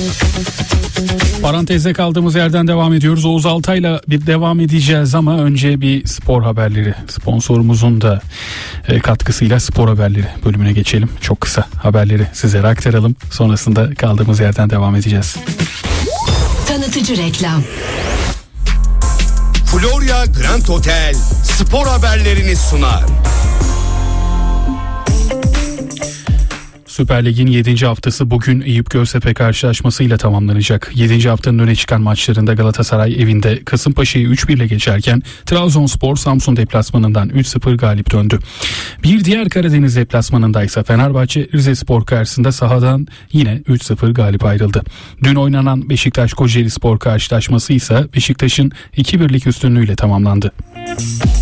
Parantezde kaldığımız yerden devam ediyoruz. Oğuz Altay'la bir devam edeceğiz ama önce bir spor haberleri. Sponsorumuzun da katkısıyla spor haberleri bölümüne geçelim. Çok kısa haberleri sizlere aktaralım. Sonrasında kaldığımız yerden devam edeceğiz. Tanıtıcı reklam. Florya Grand Hotel spor haberlerini sunar. Süper Lig'in 7. haftası bugün Eyüp Göztepe karşılaşmasıyla tamamlanacak. 7. haftanın öne çıkan maçlarında Galatasaray evinde Kasımpaşa'yı 3-1 ile geçerken Trabzonspor Samsun deplasmanından 3-0 galip döndü. Bir diğer Karadeniz deplasmanında ise Fenerbahçe Rizespor karşısında sahadan yine 3-0 galip ayrıldı. Dün oynanan Beşiktaş Kocaelispor karşılaşması ise Beşiktaş'ın 2-1'lik üstünlüğüyle tamamlandı.